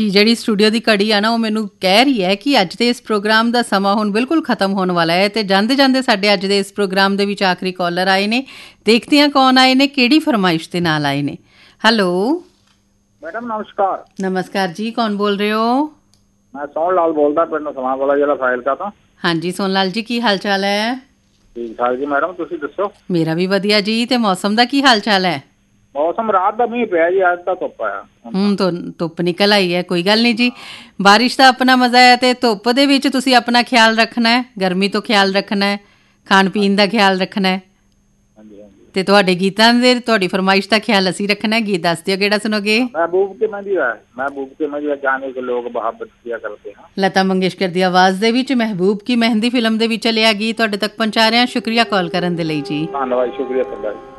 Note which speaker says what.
Speaker 1: ਜੀ, ਜਿਹੜੀ ਸਟੂਡੀਓ ਦੀ ਘੜੀ ਆ ਨਾ ਉਹ ਮੈਨੂੰ ਕਹਿ ਰਹੀ ਹੈ ਕਿ ਅੱਜ ਦੇ ਇਸ ਪ੍ਰੋਗਰਾਮ ਦਾ ਸਮਾਂ ਹੁਣ ਬਿਲਕੁਲ ਖਤਮ ਹੋਣ ਵਾਲਾ ਹੈ ਅਤੇ ਜਾਂਦੇ ਜਾਂਦੇ ਸਾਡੇ ਅੱਜ ਦੇ ਇਸ ਪ੍ਰੋਗਰਾਮ ਦੇ ਵਿੱਚ ਆਖਰੀ ਕਾਲਰ ਆਏ ਨੇ। ਦੇਖਦੇ ਹਾਂ ਕੌਣ ਆਏ ਨੇ, ਕਿਹੜੀ ਫਰਮਾਇਸ਼ ਦੇ ਨਾਲ ਆਏ ਨੇ। ਹੈਲੋ
Speaker 2: ਮੈਡਮ ਨਮਸਕਾਰ।
Speaker 1: ਨਮਸਕਾਰ ਜੀ, ਕੌਣ ਬੋਲ ਰਹੇ ਹੋ?
Speaker 2: ਮੈਂ ਸੋਹਣ ਲਾਲ ਬੋਲਦਾ, ਪਿੰਡ ਸਮਾਂਵਾਲਾ, ਜ਼ਿਲ੍ਹਾ ਫਾਜ਼ਿਲਕਾ ਤੋਂ।
Speaker 1: ਹਾਂਜੀ ਸੋਹਣ ਲਾਲ ਜੀ, ਕੀ ਹਾਲ ਚਾਲ ਹੈ?
Speaker 2: ਠੀਕ ਠਾਕ ਜੀ ਮੈਡਮ, ਤੁਸੀਂ ਦੱਸੋ?
Speaker 1: ਮੇਰਾ ਵੀ ਵਧੀਆ ਜੀ। ਅਤੇ ਮੌਸਮ ਦਾ ਕੀ ਹਾਲ ਚਾਲ ਹੈ?
Speaker 2: ਮੌਸਮ ਰਾਤ ਦਾ ਮੀਂਹ ਪਿਆ ਜੀ, ਅੱਜ ਤਾਂ ਧੁੱਪ ਆਇਆ।
Speaker 1: ਹੁਣ ਤਾਂ ਧੁੱਪ ਨਿਕਲ ਆਈ ਹੈ। ਕੋਈ ਗੱਲ ਨਹੀਂ ਜੀ, ਬਾਰਿਸ਼ ਦਾ ਆਪਣਾ ਮਜ਼ਾ ਹੈ ਅਤੇ ਧੁੱਪ ਦੇ ਵਿੱਚ ਤੁਸੀਂ ਆਪਣਾ ਖਿਆਲ ਰੱਖਣਾ ਹੈ, ਗਰਮੀ ਤੋਂ ਖਿਆਲ ਰੱਖਣਾ ਹੈ, ਖਾਣ ਪੀਣ ਦਾ ਖਿਆਲ ਰੱਖਣਾ ਹੈ
Speaker 2: ਹਾਂਜੀ ਹਾਂਜੀ।
Speaker 1: ਅਤੇ ਤੁਹਾਡੇ ਗੀਤਾਂ ਦੇ, ਤੁਹਾਡੀ ਫਰਮਾਇਸ਼ ਦਾ ਖਿਆਲ ਅਸੀਂ ਰੱਖਣਾ। ਗੀਤ ਦੱਸ ਦਿਓ ਕਿਹੜਾ ਸੁਣੋਗੇ?
Speaker 2: ਮਹਿਬੂਬ ਕੇ ਮਹਿੰਦੀ ਜਾਣੇ ਕੇ ਲੋਕ ਮੁਹੱਬਤ ਕਿਆ ਕਰਦੇ ਹਾਂ।
Speaker 1: ਲਤਾ ਮੰਗੇਸ਼ਕਰ ਦੀ ਆਵਾਜ਼ ਦੇ ਵਿੱਚ ਮਹਿਬੂਬ ਕੀ ਮਹਿੰਦੀ ਫਿਲਮ ਦੇ ਵਿੱਚ ਲਿਆ ਗੀਤ ਤੁਹਾਡੇ ਤੱਕ ਪਹੁੰਚਾ ਰਹੇ ਹਾਂ। ਸ਼ੁਕਰੀਆ ਕਾਲ ਕਰਨ ਦੇ ਲਈ ਜੀ।
Speaker 2: ਧੰਨਵਾਦ, ਸ਼ੁਕਰੀਆ ਤੁਹਾਡਾ ਜੀ।